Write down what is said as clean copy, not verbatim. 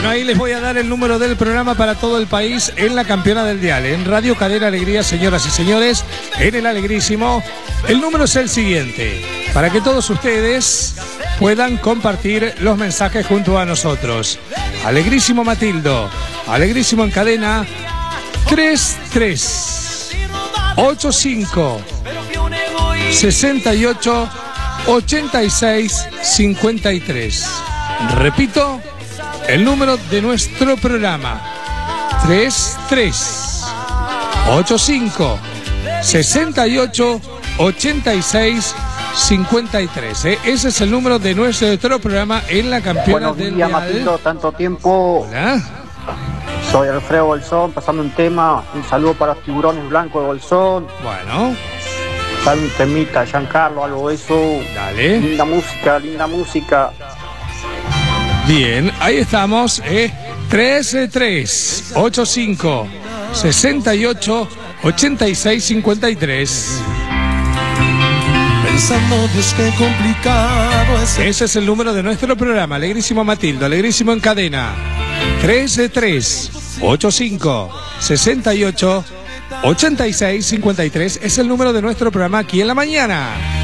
ahí les voy a dar el número del programa para todo el país en la campeona del dial, en Radio Cadena Alegría, señoras y señores, en el Alegrísimo. El número es el siguiente, para que todos ustedes puedan compartir los mensajes junto a nosotros. Alegrísimo Matildo, Alegrísimo en cadena, 3385 68 86 53. Repito, el número de nuestro programa, 3385 68 86 53. Ese es el número de nuestro programa en la campeona del dial. Buenos días, Matildo, tanto tiempo. Hola. Soy Alfredo Bolsón, pasando un tema. Un saludo para los tiburones blancos de Bolsón. Bueno. Dame un temita, Giancarlo, algo de eso. Dale. Linda música, linda música. Bien, ahí estamos. 3385 68 86 53. Pensando, Dios, qué complicado es. Ese es el número de nuestro programa, Alegrísimo Matildo, Alegrísimo en cadena, 3385 68 86 53. Es el número de nuestro programa aquí en la mañana.